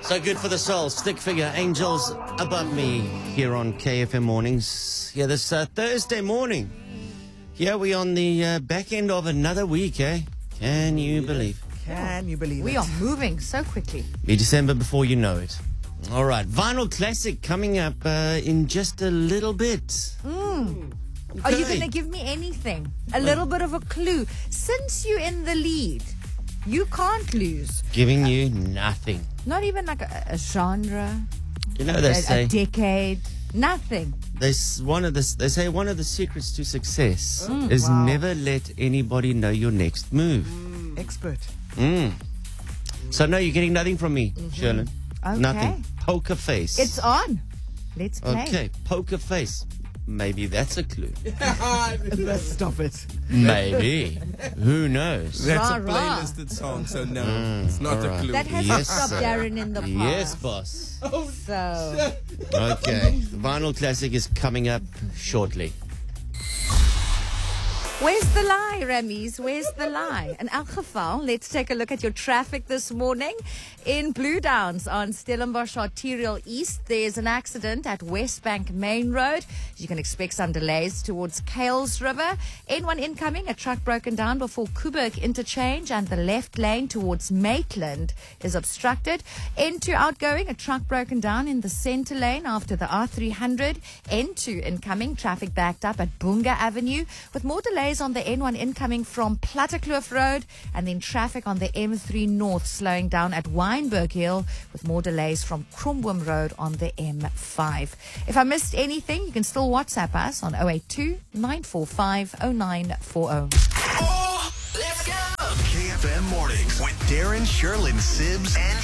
So good for the soul. Stick figure, angels above me here on KFM Mornings. Yeah, this Thursday morning. Here we on the back end of another week, eh? Can you believe? Can you believe We it? are moving so quickly. Be December before you know it. All right, Vinyl Classic coming up in just a little bit. Are you going to give me anything? A little bit of a clue. Since you're in the lead, you can't lose. Giving you nothing. Not even like a genre, You know they a say decade, nothing. they say one of the secrets to success is never let anybody know your next move. Expert. So no, you're getting nothing from me, Sherlyn. Okay. Nothing. Poker face. It's on. Let's play. okay. Poker face. Maybe that's a clue. Stop it. Maybe. Who knows? That's a Rah-rah. playlisted song, so no, it's not a clue. That has Yes, stopped sir. Darren in the past. Yes, boss. So, Okay. The Vinyl Classic is coming up shortly. where's the lie, Rammies? Where's the lie? In elk geval, let's take a look at your traffic this morning. In Blue Downs on Stellenbosch Arterial East, there's an accident at Westbank Main Road. You can expect some delays towards Kales River. N1 incoming, a truck broken down before Kuburg interchange, and the left lane towards Maitland is obstructed. N2 outgoing, a truck broken down in the center lane after the R300. N2 incoming, traffic backed up at Bunga Avenue, with more delays on the N1 incoming from Plattekloof Road, and then traffic on the M3 North slowing down at Wynberg Hill, with more delays from Kromboom Road on the M5. If I missed anything, you can still WhatsApp us on 082 945 0940. KFM Mornings with Darren, Sherlyn, Sibbs, and